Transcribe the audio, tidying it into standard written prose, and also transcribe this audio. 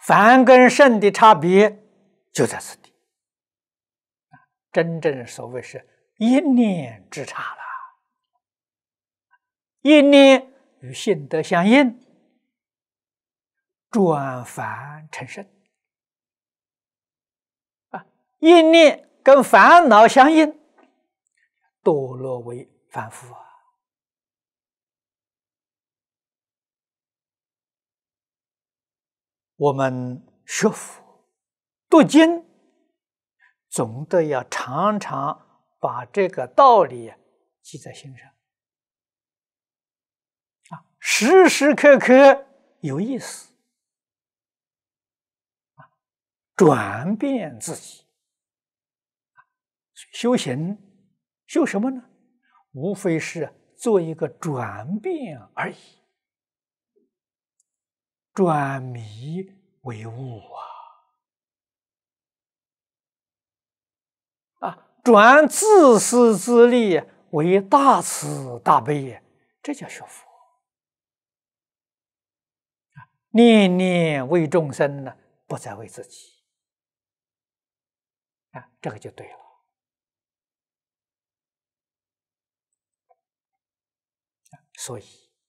凡跟圣的差别就在此地。真正所谓是一念之差了，一念与性德相应，转凡成圣。一念跟烦恼相应，堕落为凡夫啊。我们学佛读经，总得要常常把这个道理记在心上时时刻刻有意思转变自己。修行修什么呢？无非是做一个转变而已，转迷为悟转自私自利为大慈大悲，这叫学佛。念念为众生呢，不再为自己这个就对了。所以